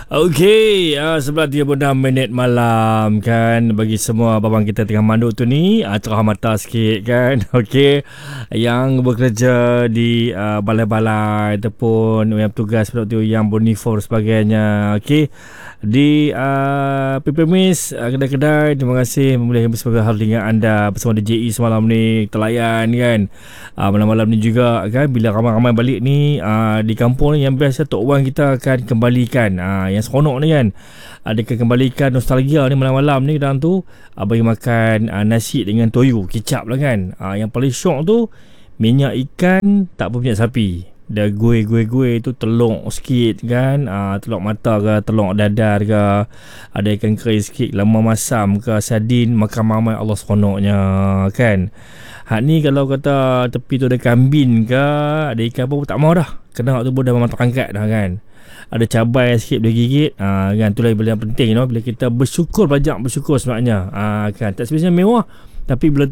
Okey, 11:36 malam kan. Bagi semua abang kita tengah manduk tu ni, cerah mata sikit kan. Okey, yang bekerja di balai-balai ataupun yang bertugas tu yang beruniform sebagainya. Okey, di PPMIS, kedai-kedai, terima kasih memulihkan sebagai hal dengan anda bersama DJE semalam ni. Kita layan kan. Malam-malam ni juga kan, bila ramai-ramai balik ni di kampung ni, yang biasa Tok Wan kita akan kembalikan yang seronok ni kan. Dia akan kembalikan nostalgia ni malam-malam ni. Dalam tu bagi makan nasi dengan toyo kicap lah kan. Yang paling syok tu minyak ikan tak berminyak sapi. Dia gue tu telur sikit kan, telur mata ke, telur dadar ke, ada ikan kering sikit, lemak masam ke, sardin, makan ramai, Allah seronoknya kan. Hak ni kalau kata tepi tu ada kambing ke, ada ikan apa tak mau dah. Kena tu pun dah memang terangkat dah kan. Ada cabai sikit boleh gigit kan. Tu lah yang penting bila kita bersyukur, banyak bersyukur sebenarnya kan. Tak sebenarnya mewah, tapi bila